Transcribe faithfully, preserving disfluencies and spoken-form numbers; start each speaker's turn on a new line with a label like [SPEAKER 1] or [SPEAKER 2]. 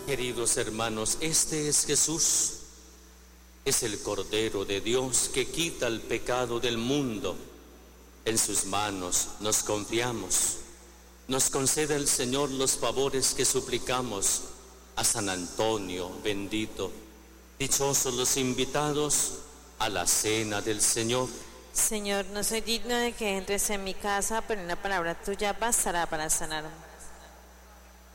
[SPEAKER 1] Queridos hermanos, este es Jesús, es el Cordero de Dios que quita el pecado del mundo. En sus manos nos confiamos. Nos concede el Señor los favores que suplicamos a San Antonio bendito. Dichosos los invitados a la cena del Señor.
[SPEAKER 2] Señor, no soy digno de que entres en mi casa, pero una palabra tuya bastará para sanarme.